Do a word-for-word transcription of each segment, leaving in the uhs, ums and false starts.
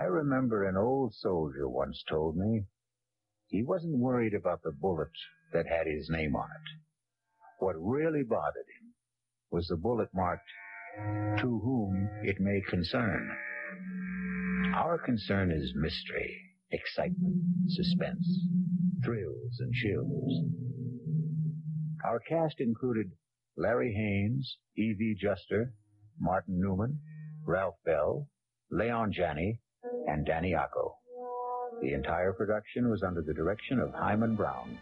I remember an old soldier once told me he wasn't worried about the bullet that had his name on it. What really bothered him was the bullet marked, "To whom it may concern." Our concern is mystery, excitement, suspense, thrills, and chills. Our cast included Larry Haynes, Evie Juster, Martin Newman, Ralph Bell, Leon Janney, and Danny Acco. The entire production was under the direction of Hyman Brown.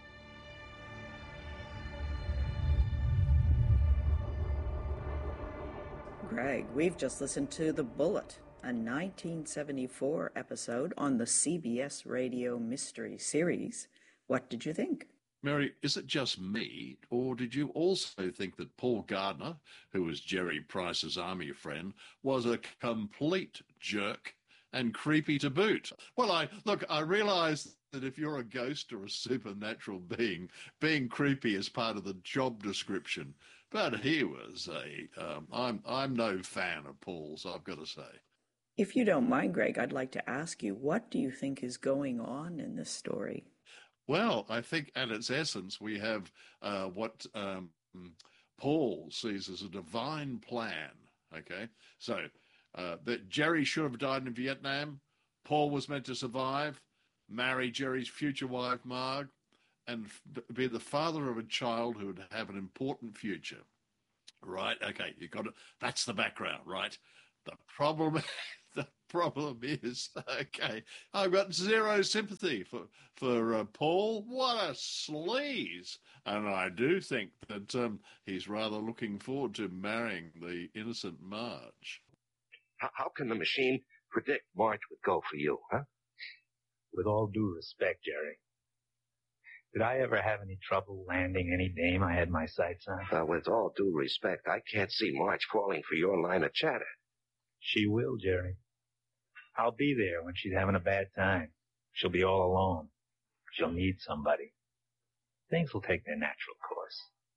Greg, we've just listened to The Bullet, a nineteen seventy-four episode on the C B S Radio Mystery Series. What did you think? Mary, is it just me, or did you also think that Paul Gardner, who was Jerry Price's army friend, was a complete jerk and creepy to boot? Well, I look, I realise that if you're a ghost or a supernatural being, being creepy is part of the job description. But he was a, um, I'm, I'm no fan of Paul's, I've got to say. If you don't mind, Greg, I'd like to ask you, what do you think is going on in this story? Well, I think at its essence, we have uh, what um, Paul sees as a divine plan, okay? So uh, that Jerry should have died in Vietnam, Paul was meant to survive, marry Jerry's future wife, Marg, and f- be the father of a child who would have an important future. Right? Okay, you got it. That's the background, right? The problem, the problem is, okay, I've got zero sympathy for for uh, Paul. What a sleaze! And I do think that um, he's rather looking forward to marrying the innocent Marge. How, how can the machine predict Marge would go for you, huh? With all due respect, Jerry, did I ever have any trouble landing any dame I had my sights on? Uh, with all due respect, I can't see Marge falling for your line of chatter. She will, Jerry. I'll be there when she's having a bad time. She'll be all alone. She'll need somebody. Things will take their natural course.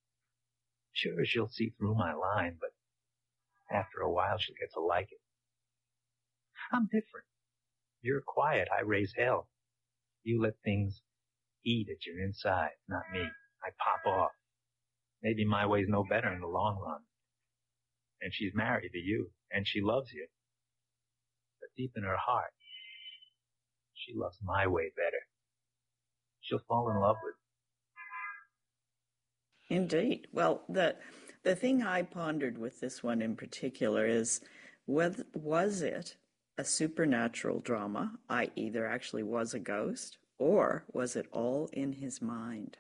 Sure, she'll see through my line, but after a while she'll get to like it. I'm different. You're quiet. I raise hell. You let things eat at your inside, not me. I pop off. Maybe my way's no better in the long run. And she's married to you, and she loves you. But deep in her heart, she loves my way better. She'll fall in love with me. Indeed. Well, the the thing I pondered with this one in particular is, whether, was it a supernatural drama, that is there actually was a ghost, or was it all in his mind?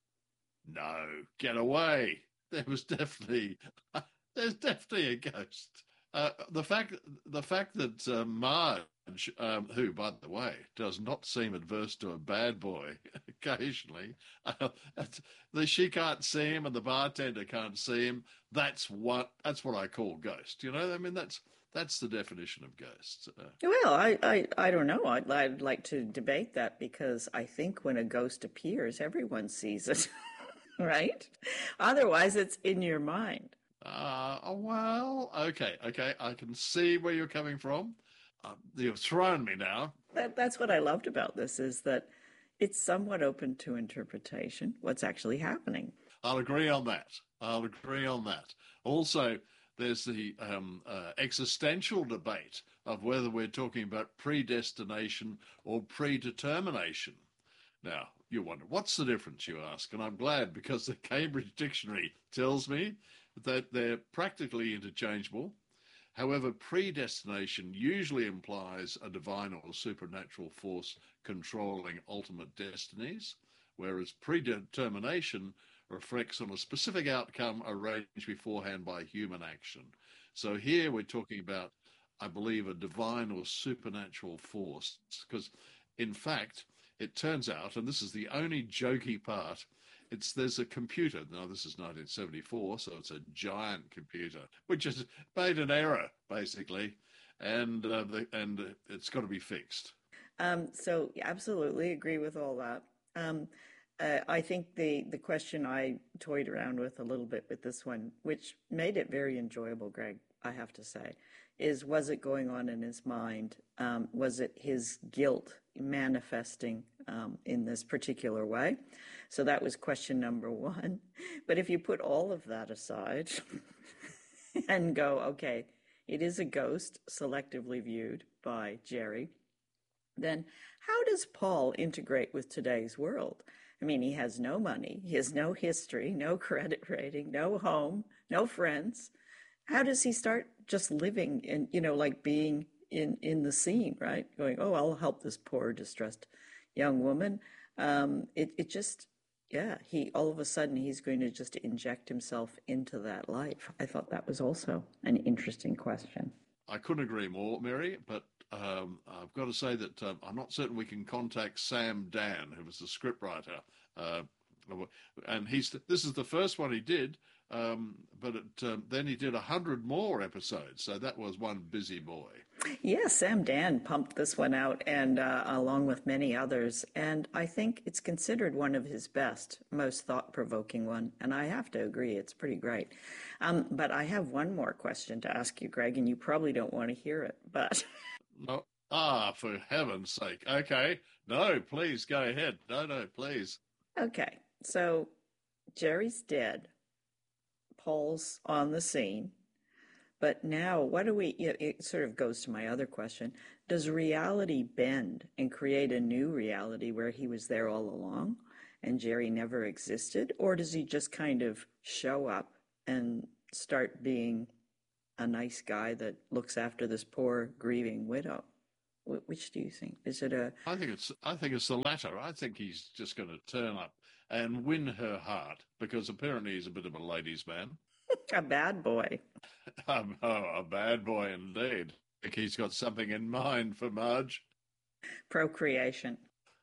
No, get away. There was definitely, there's definitely a ghost. Uh, the fact, the fact that uh, Marge, um, who, by the way, does not seem adverse to a bad boy occasionally, uh, that she can't see him and the bartender can't see him. That's what that's what I call ghost. You know, I mean, that's that's the definition of ghosts. Uh, well, I, I, I don't know. I'd, I'd like to debate that, because I think when a ghost appears, everyone sees it, right? Otherwise, it's in your mind. Uh, well, okay, okay. I can see where you're coming from. Uh, you've thrown me now. That, that's what I loved about this, is that it's somewhat open to interpretation, what's actually happening. I'll agree on that. I'll agree on that. Also, there's the um, uh, existential debate of whether we're talking about predestination or predetermination. Now, you wonder, what's the difference, you ask? And I'm glad, because the Cambridge Dictionary tells me that they're practically interchangeable. However, predestination usually implies a divine or supernatural force controlling ultimate destinies, whereas predetermination reflects on a specific outcome arranged beforehand by human action. So here we're talking about, I believe, a divine or supernatural force, because in fact, it turns out, and this is the only jokey part, it's there's a computer. Now, this is nineteen seventy-four, so it's a giant computer, which has made an error, basically, and uh, the, and it's got to be fixed. Um, so, absolutely agree with all that. Um, uh, I think the, the question I toyed around with a little bit with this one, which made it very enjoyable, Greg, I have to say, is, was it going on in his mind? Um, was it his guilt manifesting um, in this particular way? So that was question number one. But if you put all of that aside and go, okay, it is a ghost selectively viewed by Jerry, then how does Paul integrate with today's world? I mean, he has no money, he has no history, no credit rating, no home, no friends. How does he start just living in, you know, like being in, in the scene, right? Going, oh, I'll help this poor, distressed young woman. Um, it, it just, yeah, he, all of a sudden, he's going to just inject himself into that life. I thought that was also an interesting question. I couldn't agree more, Mary, but um, I've got to say that um, I'm not certain we can contact Sam Dan, who was the scriptwriter. Uh, and he's this is the first one he did, um, but it, um, then he did a hundred more episodes. So that was one busy boy. Yeah, Sam Dan pumped this one out, and uh, along with many others. And I think it's considered one of his best, most thought-provoking one. And I have to agree, it's pretty great. Um, but I have one more question to ask you, Greg, and you probably don't want to hear it, but... No. Ah, for heaven's sake. Okay. No, please go ahead. No, no, please. Okay. So Jerry's dead. Paul's on the scene. But now, what do we, it, it sort of goes to my other question. Does reality bend and create a new reality where he was there all along and Jerry never existed? Or does he just kind of show up and start being a nice guy that looks after this poor grieving widow? Wh- Which do you think? Is it a, I think it's I think it's the latter. I think he's just going to turn up and win her heart because apparently he's a bit of a ladies' man. a bad boy? Um, oh, a bad boy indeed. I think he's got something in mind for Marge. Procreation.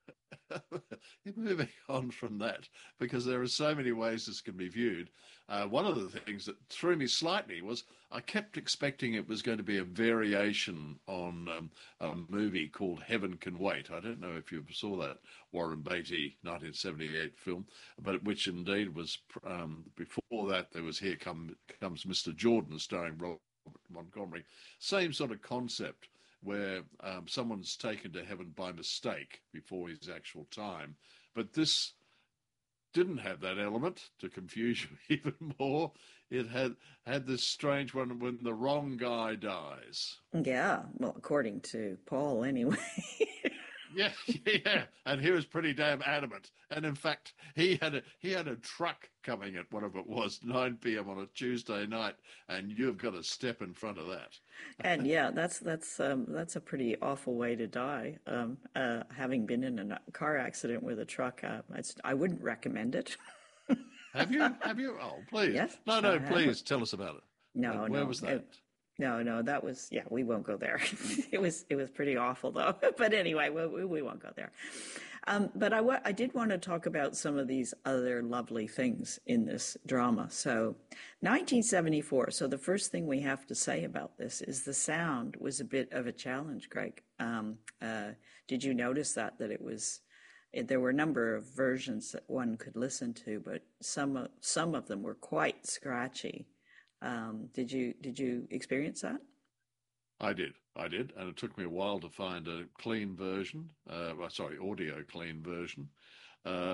Moving on from that, because there are so many ways this can be viewed. Uh, one of the things that threw me slightly was I kept expecting it was going to be a variation on um, a movie called Heaven Can Wait. I don't know if you saw that Warren Beatty nineteen seventy-eight film, but which indeed was um, before that there was Here Come, Comes Mister Jordan starring Robert Montgomery. Same sort of concept, where um, someone's taken to heaven by mistake before his actual time. But this didn't have that element to confuse you even more. It had had this strange one when the wrong guy dies. Yeah, well, according to Paul, anyway. Yeah, yeah, and he was pretty damn adamant. And in fact, he had a he had a truck coming at whatever it was, nine p.m. on a Tuesday night, and you've got to step in front of that. And yeah, that's that's um, that's a pretty awful way to die. Um, uh, having been in a car accident with a truck, uh, it's, I wouldn't recommend it. Have you? Have you? Oh, please. Yes. No, no, I have. please tell us about it. No, Uh, no. Where was that? It- no, no, that was, yeah, we won't go there. It was it was pretty awful, though. But anyway, we, we, we won't go there. Um, but I, wa- I did want to talk about some of these other lovely things in this drama. So nineteen seventy-four, so the first thing we have to say about this is the sound was a bit of a challenge, Greg. Um, uh, did you notice that, that it was, it, there were a number of versions that one could listen to, but some, of- some of them were quite scratchy. Um, did you did you experience that? I did, I did, and it took me a while to find a clean version. Uh, well, sorry, audio clean version. Uh,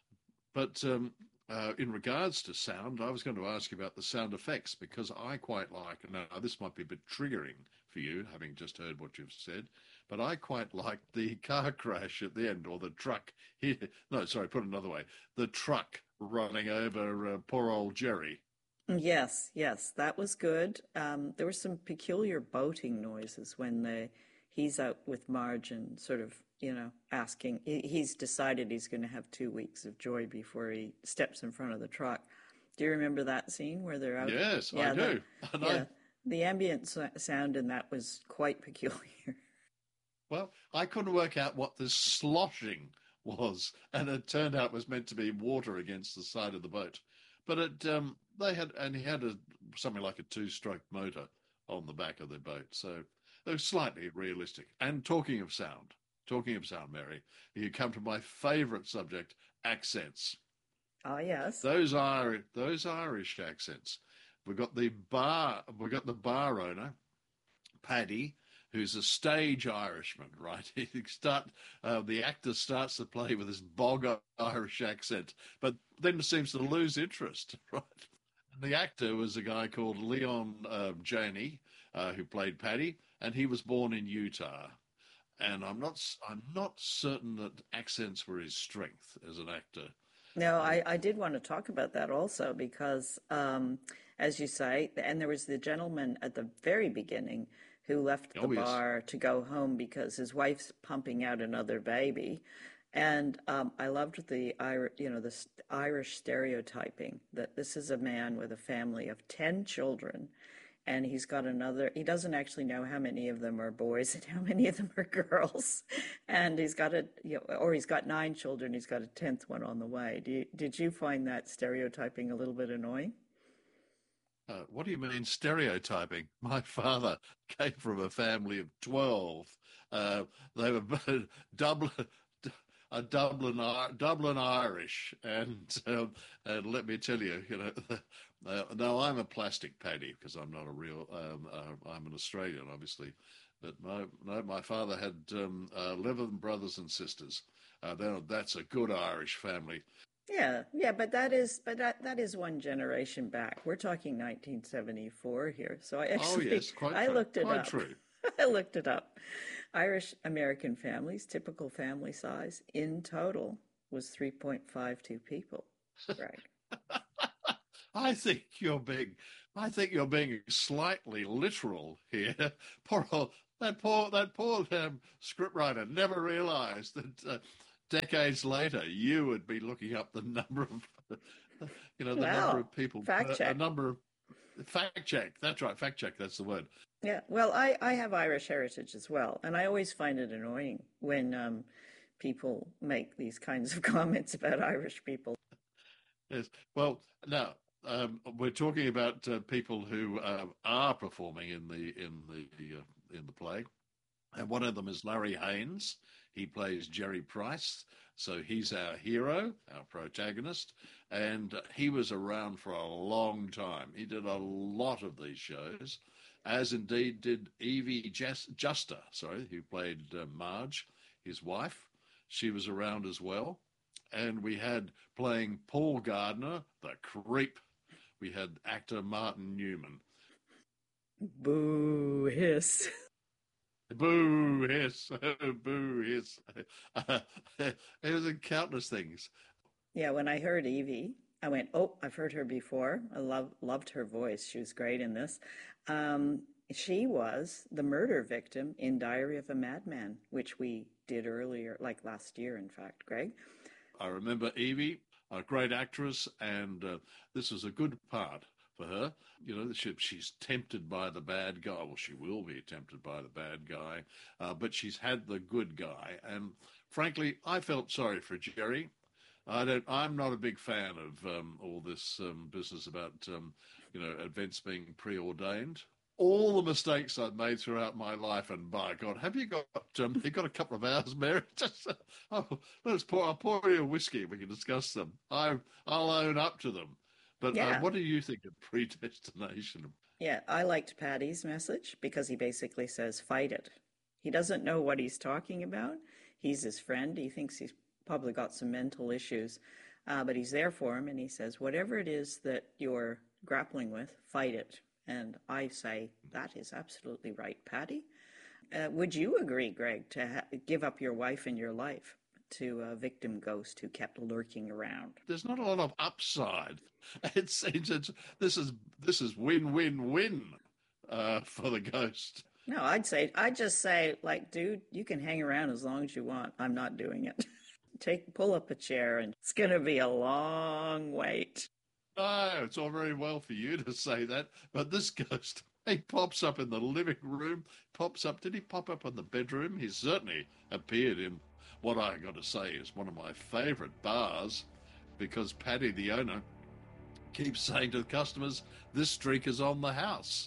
but um, uh, in regards to sound, I was going to ask you about the sound effects because I quite like. Now, this might be a bit triggering for you, having just heard what you've said, but I quite like the car crash at the end, or the truck. Here, no, sorry, put it another way: the truck running over uh, poor old Jerry. Yes, yes, that was good. Um, there were some peculiar boating noises when the he's out with Marge and sort of, you know, asking. He, he's decided he's going to have two weeks of joy before he steps in front of the truck. Do you remember that scene where they're out? Yes, yeah, I do. The, And yeah, I, the ambient so- sound in that was quite peculiar. well, I couldn't work out what this sloshing was, and it turned out it was meant to be water against the side of the boat. But it, um, they had, and he had a something like a two-stroke motor on the back of the boat, so they were slightly realistic. And talking of sound, talking of sound, Mary, you come to my favourite subject: accents. Ah, yes. Those are those Irish accents. We've got the bar, we've got the bar owner, Paddy, who's a stage Irishman, right? He start uh, the actor starts to play with this bog Irish accent, but then seems to lose interest, right? And the actor was a guy called Leon uh, Janey, uh, who played Paddy, and he was born in Utah. And I'm not I'm not certain that accents were his strength as an actor. No, I, I did want to talk about that also because, um, as you say, and there was the gentleman at the very beginning who left the Oh, yes. bar to go home because his wife's pumping out another baby. And um, I loved the Ir- you know the s- Irish stereotyping that this is a man with a family of ten children, and he's got another. He doesn't actually know how many of them are boys and how many of them are girls, and he's got a you know, or he's got nine children. He's got a tenth one on the way. Do you, did you find that stereotyping a little bit annoying? Uh, what do you mean stereotyping? My father came from a family of twelve. Uh, they were Dublin, a Dublin, Dublin Irish, and um, and let me tell you, you know, uh, no, I'm a plastic Paddy because I'm not a real. Um, uh, I'm an Australian, obviously, but my no, my father had um, uh, eleven brothers and sisters. Uh, that's a good Irish family. Yeah, yeah, but that is but that that is one generation back. We're talking nineteen seventy-four here. So I Oh actually yes, quite I true. looked it Quite up. true. I looked it up. Irish American families, typical family size in total was three point five two people. Greg. I think you're being, I think you're being slightly literal here. Poor old, that poor, that poor um, scriptwriter never realised that uh, decades later you would be looking up the number of, you know, the number Wow. of people, Fact uh, a check. number of fact check. That's right, fact check. That's the word. Yeah, well, I, I have Irish heritage as well, and I always find it annoying when um, people make these kinds of comments about Irish people. Yes. Well, now um, we're talking about uh, people who uh, are performing in the in the uh, in the play, and one of them is Larry Haynes. He plays Jerry Price, so he's our hero, our protagonist, and he was around for a long time. He did a lot of these shows, as indeed did Evie Just- Juster, sorry, who played uh, Marge, his wife. She was around as well. And we had playing Paul Gardner, the creep, we had actor Martin Newman. Boo hiss. Boo, hiss, boo, hiss. Uh, it was in countless things. Yeah, when I heard Evie, I went, oh, I've heard her before. I love, loved her voice. She was great in this. Um, she was the murder victim in Diary of a Madman, which we did earlier, like last year, in fact, Greg. I remember Evie, a great actress, and uh, this was a good part for her. You know, she, she's tempted by the bad guy. Well, she will be tempted by the bad guy, uh, but she's had the good guy. And frankly, I felt sorry for Jerry. I don't. I'm not a big fan of um, all this um, business about um, you know events being preordained. All the mistakes I've made throughout my life, and by God, have you got um, you got a couple of hours, Mary? Just, uh, oh, let's pour. I'll pour you a whiskey. We can discuss them. I I'll own up to them. But uh, Yeah. what do you think of predestination? Yeah, I liked Paddy's message because he basically says, fight it. He doesn't know what he's talking about. He's his friend. He thinks he's probably got some mental issues, uh, but he's there for him. And he says, whatever it is that you're grappling with, fight it. And I say, that is absolutely right, Paddy. Uh, would you agree, Greg, to ha- give up your wife and your life to a victim ghost who kept lurking around? There's not a lot of upside. It's, it's, it's this is this is win win win uh, for the ghost. No, I'd say, I'd just say, like, dude, you can hang around as long as you want. I'm not doing it. Take, pull up a chair, and it's going to be a long wait. No, it's all very well for you to say that, but this ghost, he pops up in the living room, pops up. Did he pop up in the bedroom? He certainly appeared in what I got to say is one of my favourite bars, because Paddy, the owner, keeps saying to the customers, this drink is on the house.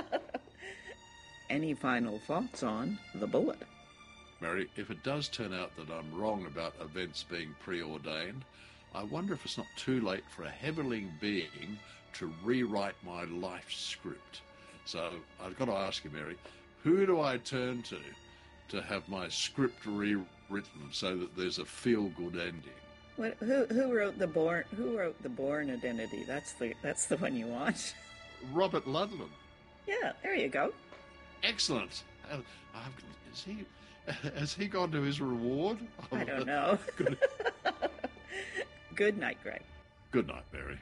Any final thoughts on The Bullet? Mary, if it does turn out that I'm wrong about events being preordained, I wonder if it's not too late for a heavenly being to rewrite my life script. So I've got to ask you, Mary, who do I turn to to have my script rewritten so that there's a feel-good ending? What, who who wrote the Bourne? Who wrote the Bourne Identity? That's the that's the one you want. Robert Ludlum. Yeah, there you go. Excellent. Uh, I've- is he has he gone to his reward? I don't know. Good, Good night, Greg. good night, Mary.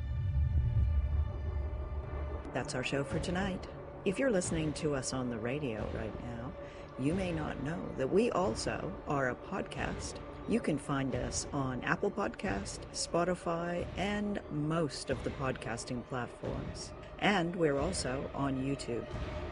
That's our show for tonight. If you're listening to us on the radio right now, you may not know that we also are a podcast. You can find us on Apple Podcast, Spotify, and most of the podcasting platforms. And we're also on YouTube.